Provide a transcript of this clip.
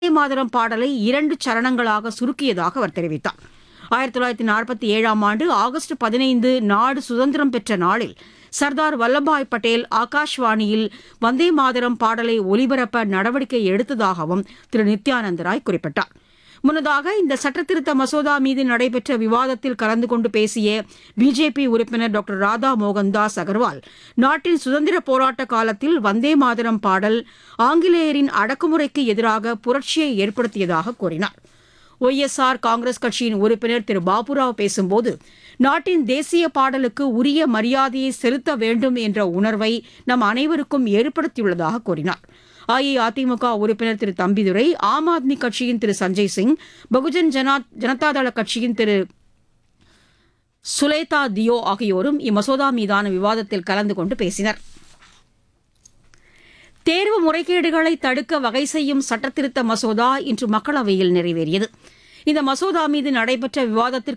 மாதரம் பாடலை 2 சரணங்களாக சுருக்கியதாக அவர் தெரிவித்தார். 1947ஆம் ஆண்டு ஆகஸ்ட் 15 நாடு சுதந்திரம் பெற்ற நாளில் சர்தார் வல்லபாய் பட்டேல் ஆகாஷ்வாணியில் வந்தே மாதரம் பாடலை ஒலிபரப்ப நடவடிக்கை எடுத்ததாகவும் திரு நித்யானந்த ராய் குறிப்பிட்டார். முன்னதாக இந்த சட்டத்திருத்த மசோதா மீது நடைபெற்ற விவாதத்தில் கலந்து கொண்டு பேசிய பிஜேபி உறுப்பினர் டாக்டர் ராதா மோகன்தாஸ் அகர்வால், நாட்டின் சுதந்திர போராட்ட காலத்தில் வந்தே மாதரம் பாடல் ஆங்கிலேயரின் அடக்குமுறைக்கு எதிராக புரட்சியை ஏற்படுத்தியதாக கூறினார். ஒய்எஸ்ஆர் காங்கிரஸ் கட்சியின் உறுப்பினர் திரு பாபுராவ் பேசும்போது, நாட்டின் தேசிய பாடலுக்கு உரிய மரியாதையை செலுத்த வேண்டும் என்ற உணர்வை நம் அனைவருக்கும் ஏற்படுத்தியுள்ளதாக கூறினார். அஇஅதிமுக உறுப்பினர் திரு தம்பிதுரை, ஆம் ஆத்மி கட்சியின் திரு சஞ்சய் சிங், பகுஜன் ஜனதாதள கட்சியின் திரு சுலேதா தியோ ஆகியோரும் இம்மசோதா மீதான விவாதத்தில் கலந்து கொண்டு பேசினர். தேர்வு முறைகேடுகளை தடுக்க வகை செய்யும் சட்டத்திருத்த மசோதா இன்று மக்களவையில் நிறைவேறியது. இந்த மசோதா மீது நடைபெற்ற விவாதத்திற்கு